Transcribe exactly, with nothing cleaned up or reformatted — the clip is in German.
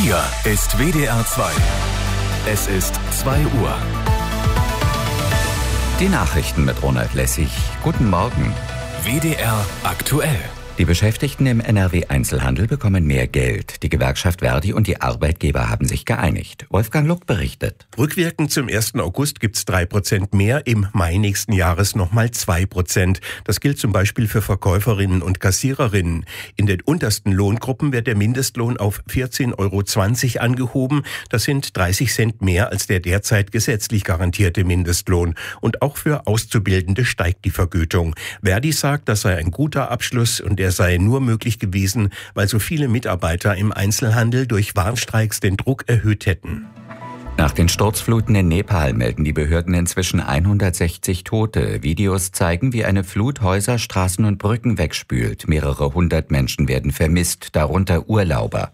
Hier ist W D R zwei. Es ist zwei Uhr. Die Nachrichten mit Ronald Lessig. Guten Morgen. W D R aktuell. Die Beschäftigten im N R W-Einzelhandel bekommen mehr Geld. Die Gewerkschaft Verdi und die Arbeitgeber haben sich geeinigt. Wolfgang Luck berichtet. Rückwirkend zum ersten August gibt's drei Prozent mehr, im Mai nächsten Jahres nochmal zwei Prozent. Das gilt zum Beispiel für Verkäuferinnen und Kassiererinnen. In den untersten Lohngruppen wird der Mindestlohn auf vierzehn Euro zwanzig angehoben. Das sind dreißig Cent mehr als der derzeit gesetzlich garantierte Mindestlohn. Und auch für Auszubildende steigt die Vergütung. Verdi sagt, das sei ein guter Abschluss und der sei nur möglich gewesen, weil so viele Mitarbeiter im Einzelhandel durch Warnstreiks den Druck erhöht hätten. Nach den Sturzfluten in Nepal melden die Behörden inzwischen hundertsechzig Tote. Videos zeigen, wie eine Flut Häuser, Straßen und Brücken wegspült. Mehrere hundert Menschen werden vermisst, darunter Urlauber.